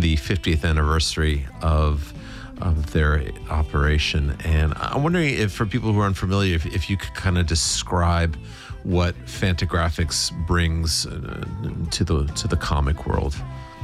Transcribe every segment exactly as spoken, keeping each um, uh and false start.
the fiftieth anniversary of of their operation. And I'm wondering if, for people who are unfamiliar, if, if you could kind of describe what Fantagraphics brings uh, to the to the comic world.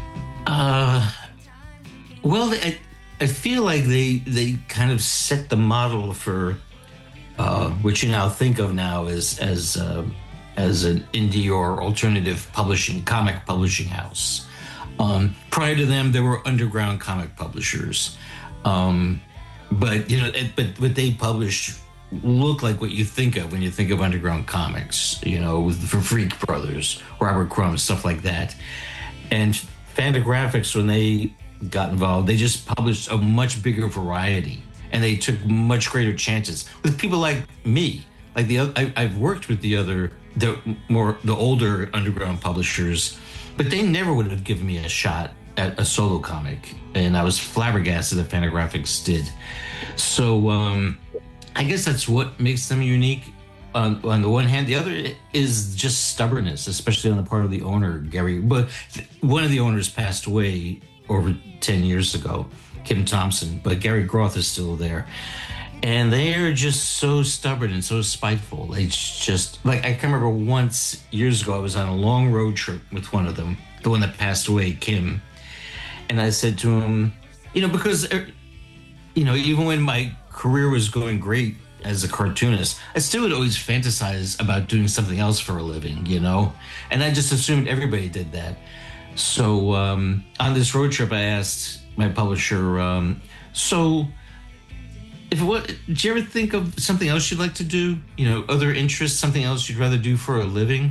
Uh, well, I, I feel like they they kind of set the model for uh, what you now think of now as as uh, as an indie or alternative publishing comic publishing house. Um, prior to them, there were underground comic publishers. Um, but you know, it, but what they published looked like what you think of when you think of underground comics. You know, with for Freak Brothers, Robert Crumb, stuff like that. And Fantagraphics, when they got involved, they just published a much bigger variety, and they took much greater chances with people like me. Like the I, I've worked with the other, the more the older underground publishers, but they never would have given me a shot at a solo comic, and I was flabbergasted that Fantagraphics did. So um, I guess that's what makes them unique. On, on the one hand, the other is just stubbornness, especially on the part of the owner, Gary. But one of the owners passed away over ten years ago, Kim Thompson, but Gary Groth is still there. And they are just so stubborn and so spiteful. It's just like, I can remember once years ago, I was on a long road trip with one of them, the one that passed away, Kim. And I said to him, you know, because, you know, even when my career was going great as a cartoonist, I still would always fantasize about doing something else for a living, you know? And I just assumed everybody did that. So um, on this road trip, I asked my publisher, um, so if what, did you ever think of something else you'd like to do? You know, other interests, something else you'd rather do for a living?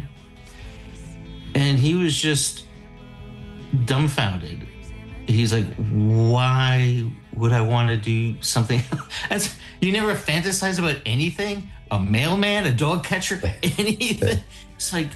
And he was just dumbfounded. He's like, why would I want to do something else? You never fantasize about anything? A mailman, a dog catcher, anything? It's like,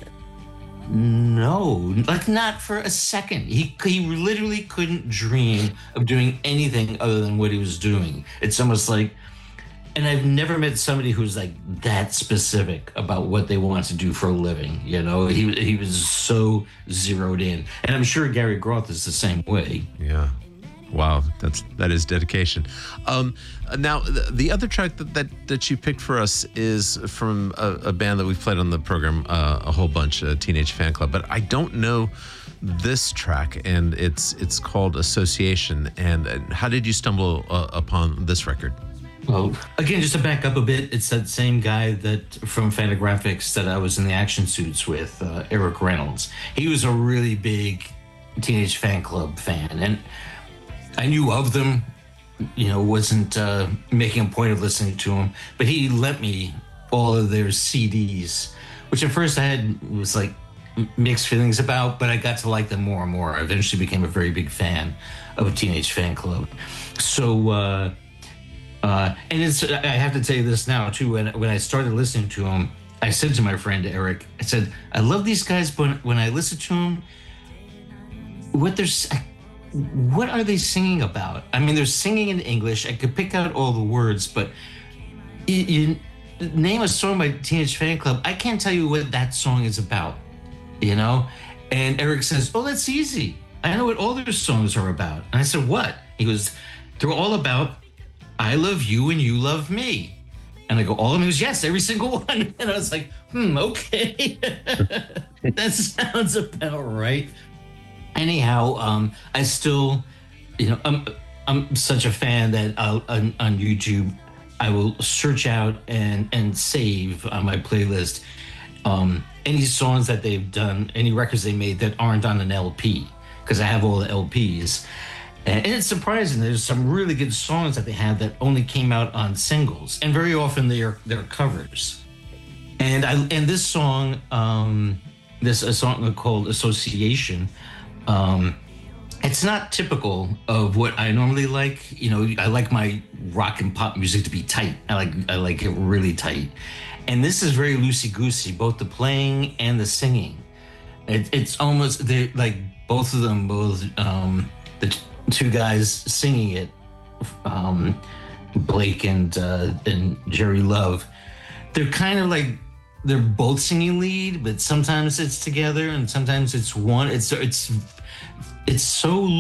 no, like not for a second. He he literally couldn't dream of doing anything other than what he was doing. It's almost like, and I've never met somebody who's like that specific about what they want to do for a living. You know, he he was so zeroed in, and I'm sure Gary Groth is the same way. Yeah. Wow, that's that is dedication. Um, now, the, the other track that, that that you picked for us is from a, a band that we've played on the program uh, a whole bunch, uh, Teenage Fanclub. But I don't know this track, and it's it's called Association. And uh, how did you stumble uh, upon this record? Well, again, just to back up a bit, it's that same guy that from Fantagraphics that I was in the action suits with, uh, Eric Reynolds. He was a really big Teenage Fanclub fan, and I knew of them, you know, wasn't uh, making a point of listening to them, but he lent me all of their C Ds, which at first I had was like mixed feelings about, but I got to like them more and more. I eventually became a very big fan of Teenage Fanclub. So, uh, uh, and it's, I have to tell you this now too, when, when I started listening to them, I said to my friend Eric, I said, I love these guys, but when I listen to them, what they're, what are they singing about? I mean, they're singing in English. I could pick out all the words, but you, you name a song by Teenage Fanclub, I can't tell you what that song is about, you know? And Eric says, oh, that's easy. I know what all their songs are about. And I said, what? He goes, they're all about I love you and you love me. And I go, all of them? He goes, yes, every single one. And I was like, hmm, okay. That sounds about right. Anyhow, um, I still, you know, I'm I'm such a fan that I'll, on, on YouTube, I will search out and and save on my playlist um, any songs that they've done, any records they made that aren't on an L P, because I have all the L Ps. And, and it's surprising. There's some really good songs that they have that only came out on singles, and very often they're they're covers. And I and this song, um, this a song called Association. Um, it's not typical of what I normally like. You know, I like my rock and pop music to be tight. I like I like it really tight. And this is very loosey-goosey, both the playing and the singing. It, it's almost, they like both of them, both um, the t- two guys singing it, um, Blake and uh, and Jerry Love. They're kind of like, they're both singing lead, but sometimes it's together and sometimes it's one. It's it's it's so